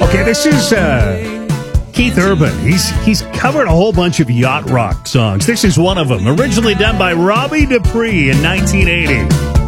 Okay, this is Keith Urban. He's covered a whole bunch of yacht rock songs. This is one of them, originally done by Robbie Dupree in 1980.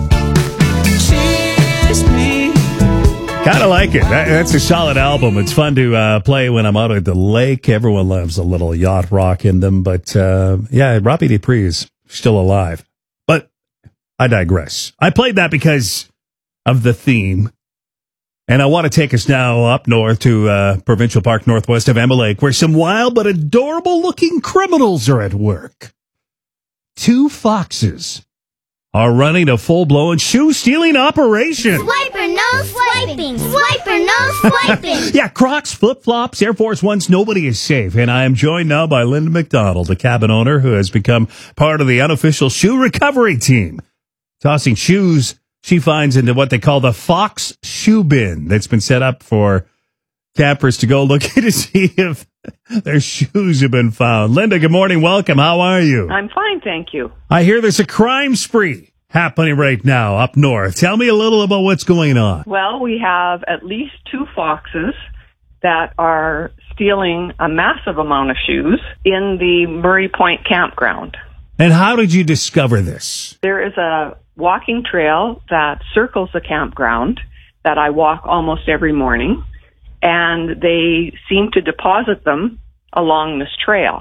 Kind of like it. That's a solid album. It's fun to play when I'm out at the lake. Everyone loves a little yacht rock in them. But, yeah, Robbie Dupree is still alive. But I digress. I played that because of the theme. And I want to take us now up north to Provincial Park, northwest of Emma Lake, where some wild but adorable-looking criminals are at work. 2 foxes are running a full-blown shoe-stealing operation. Swiper, no swiping! Swiper, no swiping! Yeah, Crocs, flip-flops, Air Force Ones, nobody is safe. And I am joined now by Linda McDonald, the cabin owner who has become part of the unofficial shoe recovery team, tossing shoes she finds into what they call the Fox Shoe Bin that's been set up for campers to go look to see if their shoes have been found. Linda, good morning. Welcome. How are you? I'm fine, thank you. I hear there's a crime spree happening right now up north. Tell me a little about what's going on. Well, we have at least 2 foxes that are stealing a massive amount of shoes in the Murray Point campground. And how did you discover this? There is a walking trail that circles the campground that I walk almost every morning, and they seem to deposit them along this trail.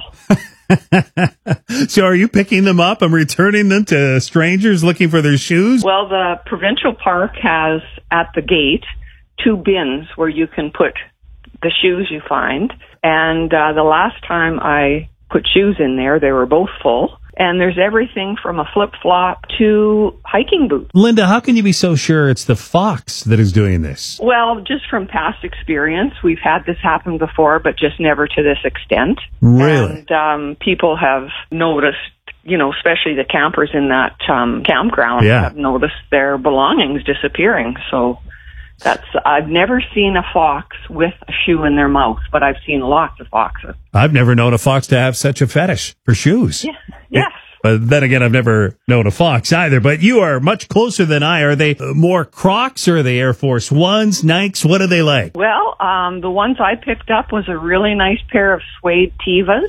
So are you picking them up and returning them to strangers looking for their shoes? Well, the provincial park has at the gate 2 bins where you can put the shoes you find, and the last time I put shoes in there, they were both full. And there's everything from a flip-flop to hiking boots. Linda, how can you be so sure it's the fox that is doing this? Well, just from past experience, we've had this happen before, but just never to this extent. Really? And people have noticed, you know, especially the campers in that campground have noticed their belongings disappearing. So I've never seen a fox with a shoe in their mouth, but I've seen lots of foxes. I've never known a fox to have such a fetish for shoes. Yeah. Yes. But then again, I've never known a fox either. But you are much closer than I. Are they more Crocs or are they Air Force Ones, Nikes? What are they like? Well, the ones I picked up was a really nice pair of suede Tevas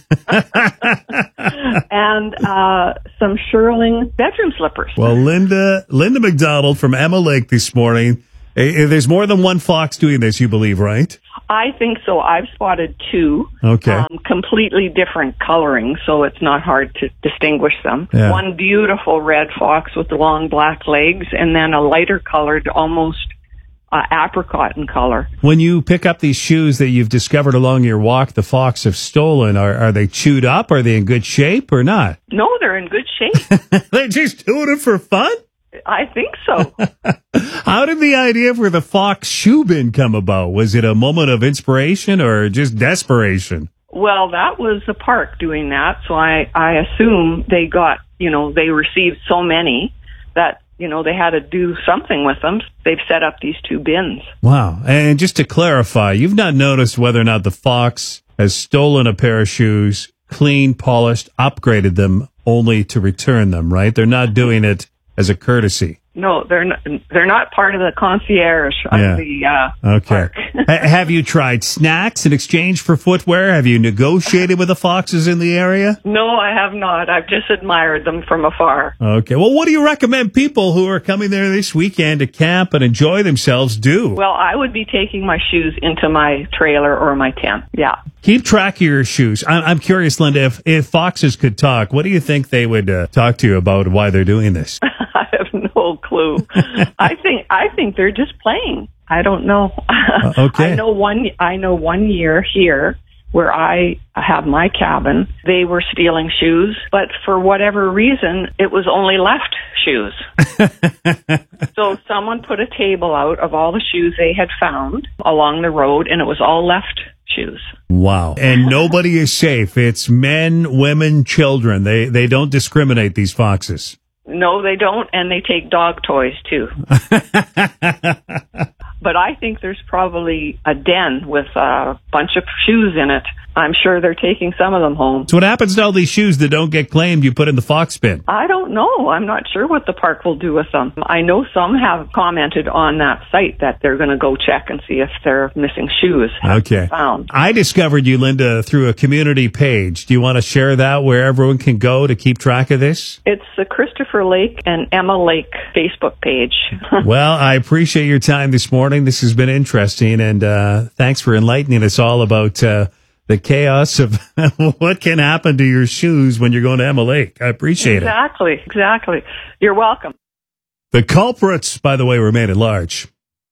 and some shearling bedroom slippers. Well, Linda McDonald from Emma Lake this morning. There's more than one fox doing this, you believe, right? I think so. I've spotted 2. Okay. Completely different coloring, so it's not hard to distinguish them. Yeah. One beautiful red fox with the long black legs, and then a lighter colored, almost apricot in color. When you pick up these shoes that you've discovered along your walk, the fox have stolen, are they chewed up? Are they in good shape or not? No, they're in good shape. They're just doing it for fun? I think so. How did the idea for the Fox Shoe Bin come about? Was it a moment of inspiration or just desperation? Well, that was the park doing that, so I assume they got, they received so many that, they had to do something with them. They've set up these 2 bins. Wow. And just to clarify, you've not noticed whether or not the fox has stolen a pair of shoes, cleaned, polished, upgraded them, only to return them, right? They're not doing it as a courtesy. No, they're not part of the concierge of the park. Have you tried snacks in exchange for footwear? Have you negotiated with the foxes in the area? No, I have not. I've just admired them from afar. Okay. Well, what do you recommend people who are coming there this weekend to camp and enjoy themselves do? Well, I would be taking my shoes into my trailer or my tent. Yeah. Keep track of your shoes. I'm curious, Linda, if foxes could talk, what do you think they would talk to you about why they're doing this? I have no clue. I think they're just playing. I don't know. Okay. I know one year here where I have my cabin, they were stealing shoes, but for whatever reason, it was only left shoes. So someone put a table out of all the shoes they had found along the road, and it was all left shoes. Wow. And nobody is safe. It's men, women, children. They don't discriminate, these foxes. No, they don't, and they take dog toys, too. But I think there's probably a den with a bunch of shoes in it. I'm sure they're taking some of them home. So what happens to all these shoes that don't get claimed you put in the fox bin? I don't know. I'm not sure what the park will do with them. I know some have commented on that site that they're going to go check and see if they're missing shoes found. I discovered you, Linda, through a community page. Do you want to share that where everyone can go to keep track of this? It's the Christopher Lake and Emma Lake Facebook page. Well, I appreciate your time this morning. This has been interesting, and thanks for enlightening us all about the chaos of what can happen to your shoes when you're going to Emma Lake. I appreciate it. Exactly. You're welcome. The culprits, by the way, remain at large.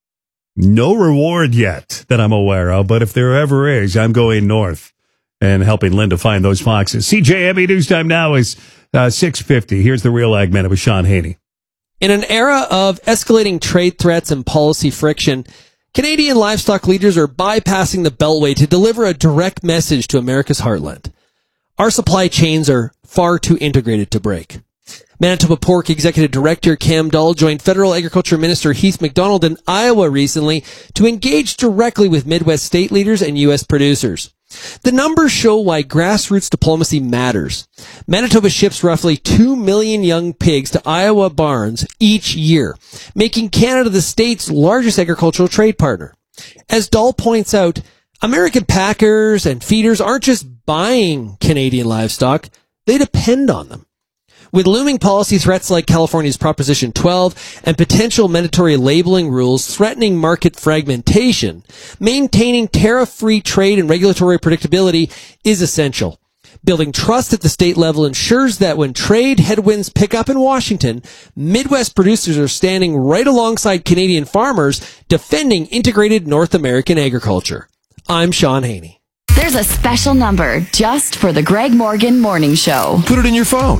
No reward yet that I'm aware of, but if there ever is, I'm going north and helping Linda find those foxes. CJME News Time now is 6:50. Here's the Real Ag Minute with Sean Haney. In an era of escalating trade threats and policy friction, Canadian livestock leaders are bypassing the Beltway to deliver a direct message to America's heartland. Our supply chains are far too integrated to break. Manitoba Pork Executive Director Cam Dahl joined Federal Agriculture Minister Heath MacDonald in Iowa recently to engage directly with Midwest state leaders and U.S. producers. The numbers show why grassroots diplomacy matters. Manitoba ships roughly 2 million young pigs to Iowa barns each year, making Canada the state's largest agricultural trade partner. As Dahl points out, American packers and feeders aren't just buying Canadian livestock, they depend on them. With looming policy threats like California's Proposition 12 and potential mandatory labeling rules threatening market fragmentation, maintaining tariff-free trade and regulatory predictability is essential. Building trust at the state level ensures that when trade headwinds pick up in Washington, Midwest producers are standing right alongside Canadian farmers defending integrated North American agriculture. I'm Sean Haney. There's a special number just for the Greg Morgan Morning Show. Put it in your phone.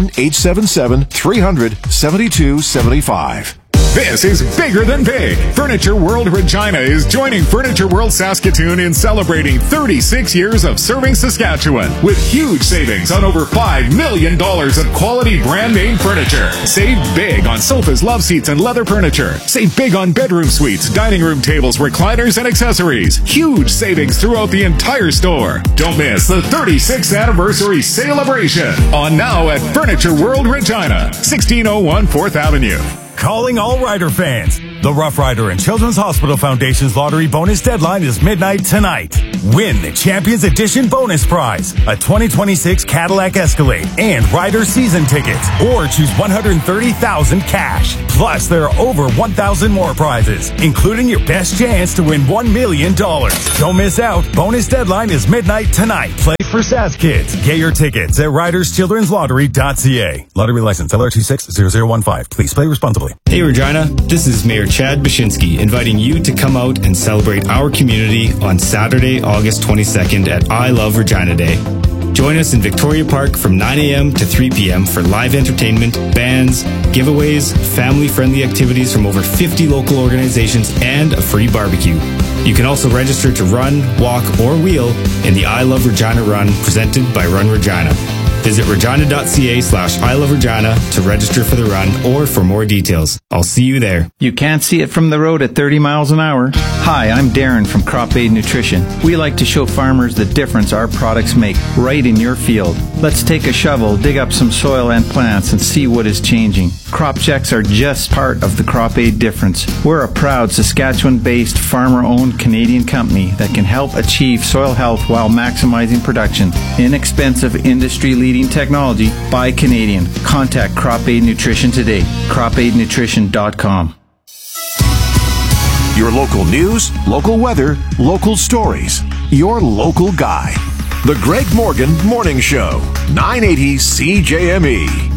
1-877-300-7275. This is bigger than big. Furniture World Regina is joining Furniture World Saskatoon in celebrating 36 years of serving Saskatchewan with huge savings on over $5 million of quality brand name furniture. Save big on sofas, love seats, and leather furniture. Save big on bedroom suites, dining room tables, recliners, and accessories. Huge savings throughout the entire store. Don't miss the 36th anniversary celebration on now at Furniture World Regina, 1601 4th Avenue. Calling all Rider fans. The Rough Rider and Children's Hospital Foundation's lottery bonus deadline is midnight tonight. Win the Champions Edition bonus prize, a 2026 Cadillac Escalade and Rider season tickets, or choose $130,000 cash. Plus, there are over 1,000 more prizes, including your best chance to win $1 million. Don't miss out. Bonus deadline is midnight tonight. Play for Sask Kids. Get your tickets at riderschildrenslottery.ca. Lottery license LR260015. Please play responsibly. Hey Regina, this is Mayor Chad Bashinsky inviting you to come out and celebrate our community on Saturday, August 22nd at I Love Regina Day. Join us in Victoria Park from 9 a.m. to 3 p.m. for live entertainment, bands, giveaways, family-friendly activities from over 50 local organizations, and a free barbecue. You can also register to run, walk, or wheel in the I Love Regina Run presented by Run Regina. Visit regina.ca/I Love Regina to register for the run or for more details. I'll see you there. You can't see it from the road at 30 miles an hour. Hi, I'm Darren from Crop Aid Nutrition. We like to show farmers the difference our products make right in your field. Let's take a shovel, dig up some soil and plants, and see what is changing. Crop checks are just part of the Crop Aid difference. We're a proud Saskatchewan-based, farmer-owned Canadian company that can help achieve soil health while maximizing production. Inexpensive, industry-leading technology by Canadian. Contact Crop Aid Nutrition today. CropAidNutrition.com. Your local news, local weather, local stories. Your local guy. The Greg Morgan Morning Show. 980 CJME.